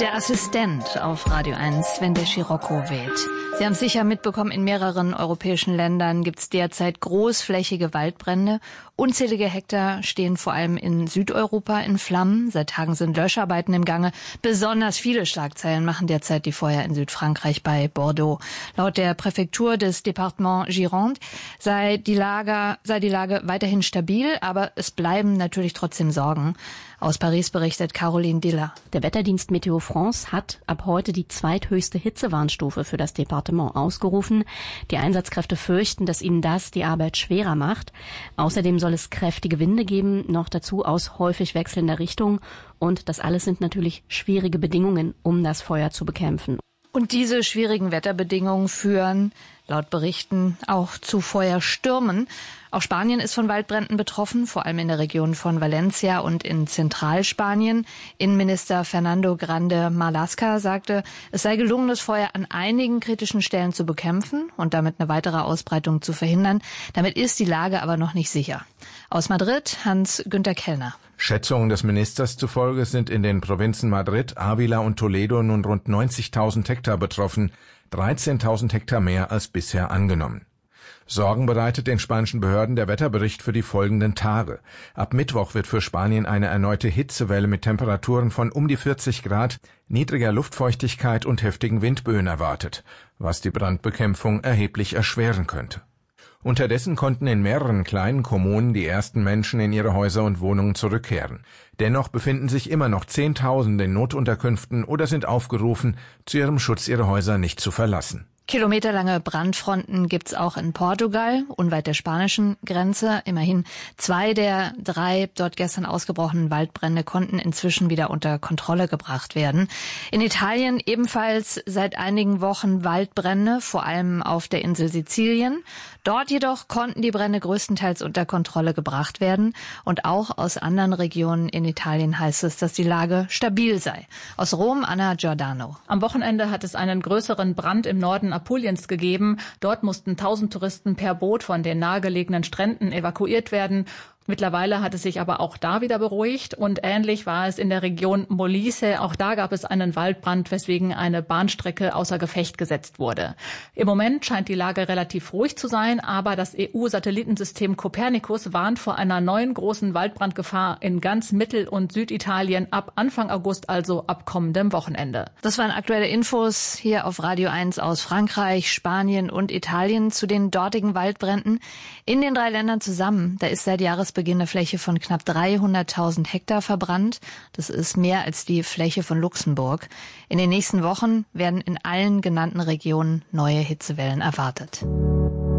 Der Assistent auf Radio 1, wenn der Scirocco weht. Sie haben es sicher mitbekommen, in mehreren europäischen Ländern gibt es derzeit großflächige Waldbrände. Unzählige Hektar stehen vor allem in Südeuropa in Flammen. Seit Tagen sind Löscharbeiten im Gange. Besonders viele Schlagzeilen machen derzeit die Feuer in Südfrankreich bei Bordeaux. Laut der Präfektur des Departements Gironde sei die Lage weiterhin stabil, aber es bleiben natürlich trotzdem Sorgen. Aus Paris berichtet Caroline Diller. Der Wetterdienst Météo France hat ab heute die zweithöchste Hitzewarnstufe für das Departement ausgerufen. Die Einsatzkräfte fürchten, dass ihnen das die Arbeit schwerer macht. Außerdem soll es kräftige Winde geben, noch dazu aus häufig wechselnder Richtung. Und das alles sind natürlich schwierige Bedingungen, um das Feuer zu bekämpfen. Und diese schwierigen Wetterbedingungen führen laut Berichten auch zu Feuerstürmen. Auch Spanien ist von Waldbränden betroffen, vor allem in der Region von Valencia und in Zentralspanien. Innenminister Fernando Grande Marlaska sagte, es sei gelungen, das Feuer an einigen kritischen Stellen zu bekämpfen und damit eine weitere Ausbreitung zu verhindern. Damit ist die Lage aber noch nicht sicher. Aus Madrid Hans-Günther Kellner. Schätzungen des Ministers zufolge sind in den Provinzen Madrid, Ávila und Toledo nun rund 90.000 Hektar betroffen, 13.000 Hektar mehr als bisher angenommen. Sorgen bereitet den spanischen Behörden der Wetterbericht für die folgenden Tage. Ab Mittwoch wird für Spanien eine erneute Hitzewelle mit Temperaturen von um die 40 Grad, niedriger Luftfeuchtigkeit und heftigen Windböen erwartet, was die Brandbekämpfung erheblich erschweren könnte. Unterdessen konnten in mehreren kleinen Kommunen die ersten Menschen in ihre Häuser und Wohnungen zurückkehren. Dennoch befinden sich immer noch Zehntausende in Notunterkünften oder sind aufgerufen, zu ihrem Schutz ihre Häuser nicht zu verlassen. Kilometerlange Brandfronten gibt's auch in Portugal, unweit der spanischen Grenze. Immerhin 2 der 3 dort gestern ausgebrochenen Waldbrände konnten inzwischen wieder unter Kontrolle gebracht werden. In Italien ebenfalls seit einigen Wochen Waldbrände, vor allem auf der Insel Sizilien. Dort jedoch konnten die Brände größtenteils unter Kontrolle gebracht werden. Und auch aus anderen Regionen in Italien heißt es, dass die Lage stabil sei. Aus Rom, Anna Giordano. Am Wochenende hat es einen größeren Brand im Norden Apuliens gegeben. Dort mussten 1000 Touristen per Boot von den nahegelegenen Stränden evakuiert werden. Mittlerweile hat es sich aber auch da wieder beruhigt und ähnlich war es in der Region Molise. Auch da gab es einen Waldbrand, weswegen eine Bahnstrecke außer Gefecht gesetzt wurde. Im Moment scheint die Lage relativ ruhig zu sein, aber das EU-Satellitensystem Copernicus warnt vor einer neuen großen Waldbrandgefahr in ganz Mittel- und Süditalien ab Anfang August, also ab kommendem Wochenende. Das waren aktuelle Infos hier auf Radio 1 aus Frankreich, Spanien und Italien zu den dortigen Waldbränden. In den 3 Ländern zusammen, da ist seit Jahresbeginn eine Fläche von knapp 300.000 Hektar verbrannt. Das ist mehr als die Fläche von Luxemburg. In den nächsten Wochen werden in allen genannten Regionen neue Hitzewellen erwartet.